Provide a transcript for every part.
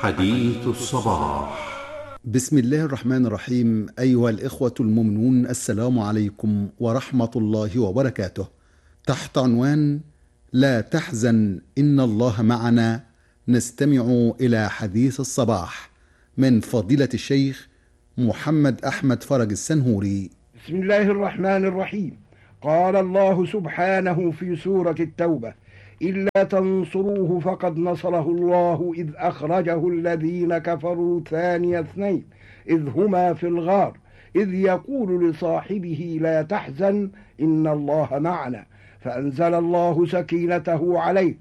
حديث الصباح. بسم الله الرحمن الرحيم. أيها الإخوة المؤمنون، السلام عليكم ورحمة الله وبركاته. تحت عنوان لا تحزن إن الله معنا، نستمع إلى حديث الصباح من فضيلة الشيخ محمد أحمد فرج السنهوري. بسم الله الرحمن الرحيم. قال الله سبحانه في سورة التوبة: إلا تنصروه فقد نصره الله إذ أخرجه الذين كفروا ثاني اثنين إذ هما في الغار إذ يقول لصاحبه لا تحزن إن الله معنا، فأنزل الله سكينته عليه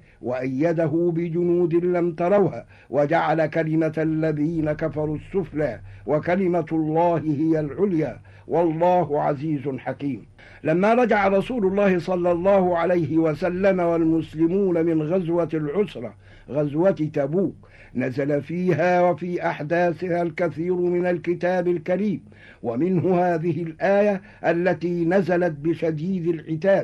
وأيده بجنود لم تروها وجعل كلمة الذين كفروا السفلى وكلمة الله هي العليا والله عزيز حكيم. لما رجع رسول الله صلى الله عليه وسلم والمسلمون من غزوة العسرة غزوة تبوك، نزل فيها وفي أحداثها الكثير من الكتاب الكريم، ومنه هذه الآية التي نزلت بشديد العتاب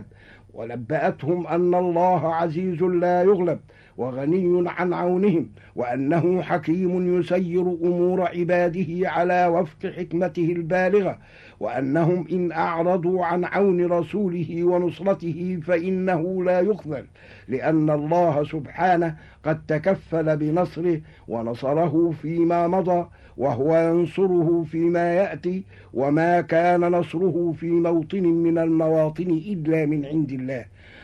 ونبأتهم أن الله عزيز لا يغلب وغني عن عونهم، وأنه حكيم يسير أمور عباده على وفق حكمته البالغة، وأنهم إن أعرضوا عن عون رسوله ونصرته فإنه لا يخذل، لأن الله سبحانه قد تكفل بنصره ونصره فيما مضى، وهو ينصره فيما يأتي، وما كان نصره في موطن من المواطن إلا من عند الله.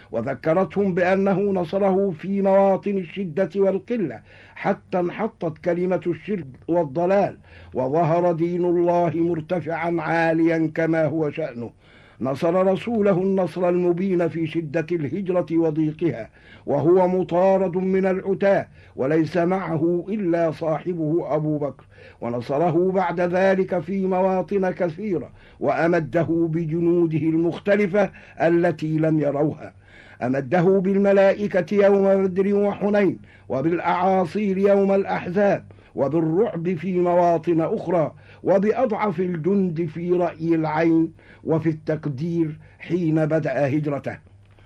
وذكرتهم بأنه نصره في مواطن الشدة والقلة حتى انحطت كلمة الشرك والضلال وظهر دين الله مرتفعا عاليا كما هو شأنه. نصر رسوله النصر المبين في شدة الهجرة وضيقها، وهو مطارد من العتاة وليس معه إلا صاحبه أبو بكر، ونصره بعد ذلك في مواطن كثيرة وأمده بجنوده المختلفة التي لم يروها. أمده بالملائكة يوم بدر وحنين، وبالأعاصير يوم الأحزاب، وبالرعب في مواطن أخرى، وبأضعف الجند في رأي العين وفي التقدير حين بدأ هجرته.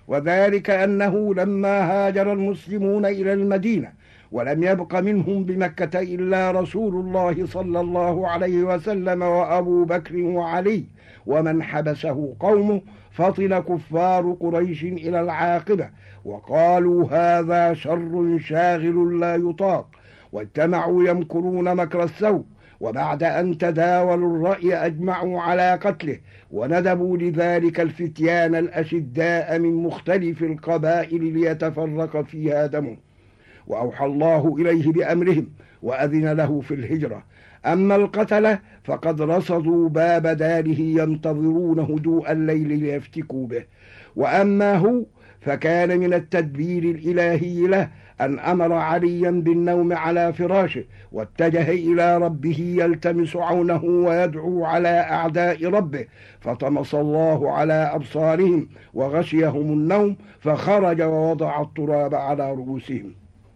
وذلك أنه لما هاجر المسلمون إلى المدينة ولم يبق منهم بمكة إلا رسول الله صلى الله عليه وسلم وأبو بكر وعلي ومن حبسه قومه، فطن كفار قريش إلى العاقبة وقالوا هذا شر شاغل لا يطاق، واجتمعوا يمكرون مكر السوء، وبعد أن تداولوا الرأي أجمعوا على قتله، وندبوا لذلك الفتيان الأشداء من مختلف القبائل ليتفرق فيها دمه، وأوحى الله إليه بأمرهم وأذن له في الهجرة. أما القتلة فقد رصدوا باب داره ينتظرون هدوء الليل ليفتكوا به، وأما هو فكان من التدبير الإلهي له أن أمر عليا بالنوم على فراشه، واتجه إلى ربه يلتمس عونه ويدعو على أعداء ربه، فطمس الله على أبصارهم وغشيهم النوم، فخرج ووضع التراب على رؤوسهم.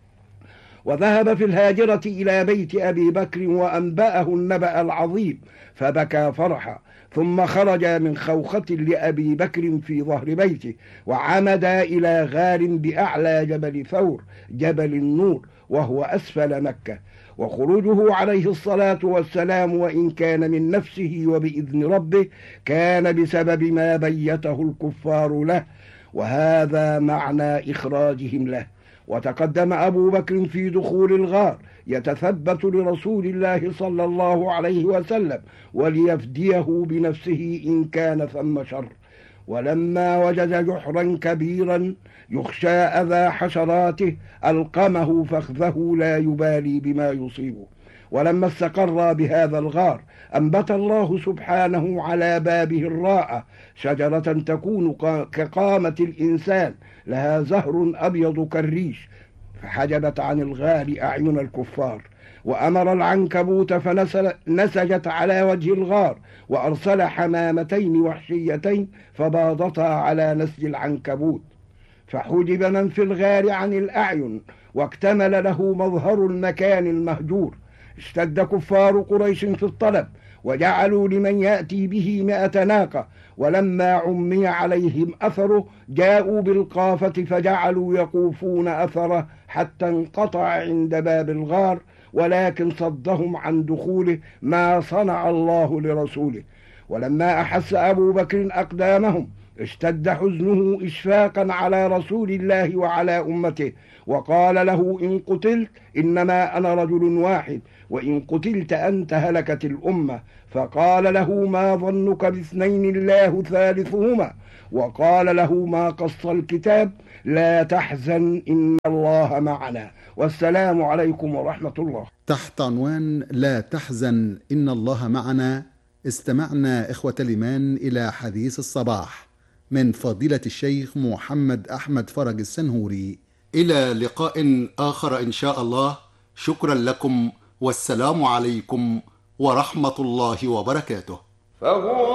وذهب في الهاجرة إلى بيت أبي بكر وأنبأه النبأ العظيم فبكى فرحا، ثم خرج من خوخة لأبي بكر في ظهر بيته، وعمد إلى غار بأعلى جبل ثور جبل النور وهو أسفل مكة. وخروجه عليه الصلاة والسلام وإن كان من نفسه وبإذن ربه كان بسبب ما بيته الكفار له، وهذا معنى إخراجهم له. وتقدم أبو بكر في دخول الغار يتثبت لرسول الله صلى الله عليه وسلم وليفديه بنفسه إن كان ثم شر، ولما وجد جحرا كبيرا يخشى أذى حشراته ألقمه فخذه لا يبالي بما يصيبه. ولما استقر بهذا الغار أنبت الله سبحانه على بابه الراءة شجرة تكون كقامة الإنسان لها زهر أبيض كالريش، فحجبت عن الغار أعين الكفار. وأمر العنكبوت فنسجت على وجه الغار، وأرسل حمامتين وحشيتين فباضتا على نسج العنكبوت، فحجب من في الغار عن الأعين واكتمل له مظهر المكان المهجور. اشتد كفار قريش في الطلب وجعلوا لمن يأتي به 100 ناقة، ولما عمي عليهم أثره جاءوا بالقافة فجعلوا يقوفون أثره حتى انقطع عند باب الغار، ولكن صدهم عن دخوله ما صنع الله لرسوله. ولما أحس أبو بكر أقدامهم اشتد حزنه إشفاقا على رسول الله وعلى أمته، وقال له: إن قتلت إنما أنا رجل واحد، وإن قتلت أنت هلكت الأمة. فقال له: ما ظنك باثنين الله ثالثهما؟ وقال له ما قص الكتاب: لا تحزن إن الله معنا. والسلام عليكم ورحمة الله. تحت عنوان لا تحزن إن الله معنا، استمعنا إخوة الإيمان إلى حديث الصباح من فضيلة الشيخ محمد أحمد فرج السنهوري. إلى لقاء آخر إن شاء الله. شكرا لكم، والسلام عليكم ورحمة الله وبركاته.